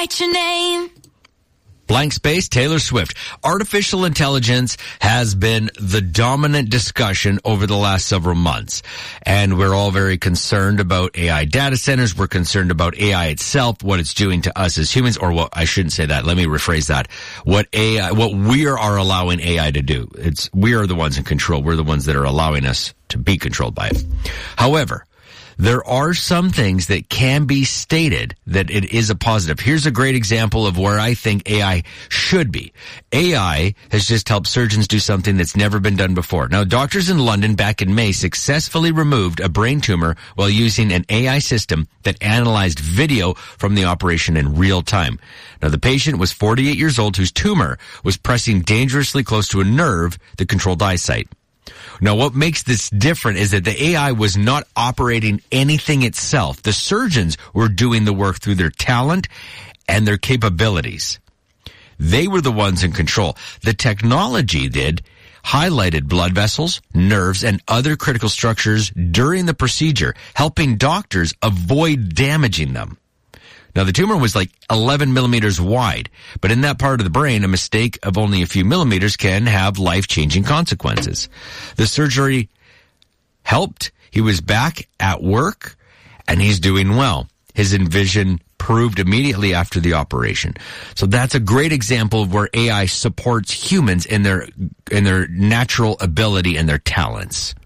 write your name. Blank space, Taylor Swift. Artificial intelligence has been the dominant discussion over the last several months. And we're all very concerned about AI data centers. We're concerned about AI itself, what it's doing to us as humans, or what, I shouldn't say that. Let me rephrase that. What we are allowing AI to do. We are the ones in control. We're the ones that are allowing us to be controlled by it. However, there are some things that can be stated that it is a positive. Here's a great example of where I think AI should be. AI has just helped surgeons do something that's never been done before. Now, doctors in London back in May successfully removed a brain tumor while using an AI system that analyzed video from the operation in real time. Now, the patient was 48 years old whose tumor was pressing dangerously close to a nerve that controlled eyesight. Now, what makes this different is that the AI was not operating anything itself. The surgeons were doing the work through their talent and their capabilities. They were the ones in control. The technology highlighted blood vessels, nerves, and other critical structures during the procedure, helping doctors avoid damaging them. Now, the tumor was like 11 millimeters wide, but in that part of the brain, a mistake of only a few millimeters can have life-changing consequences. The surgery helped. He was back at work, and he's doing well. His vision improved immediately after the operation. So that's a great example of where AI supports humans in their natural ability and their talents.